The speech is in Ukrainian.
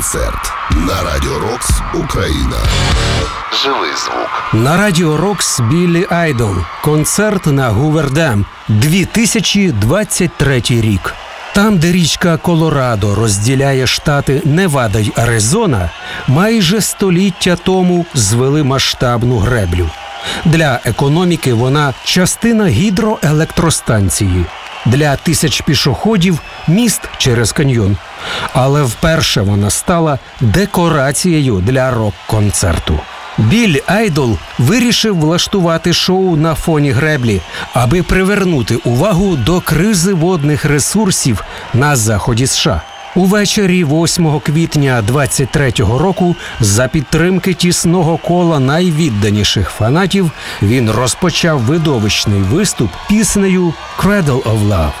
концерт на Радіо Рокс Україна. Живий звук. На Радіо Рокс Біллі Айдол. Концерт на Гувердем. 2023 рік. Там, де річка Колорадо розділяє штати Невада й Аризона, майже століття тому звели масштабну греблю. Для економіки вона частина гідроелектростанції. Для тисяч пішоходів – міст через каньйон. Але вперше вона стала декорацією для рок-концерту. Біллі Айдол вирішив влаштувати шоу на фоні греблі, аби привернути увагу до кризи водних ресурсів на заході США. Увечері 8 квітня 23-го року за підтримки тісного кола найвідданіших фанатів він розпочав видовищний виступ піснею «Cradle of Love».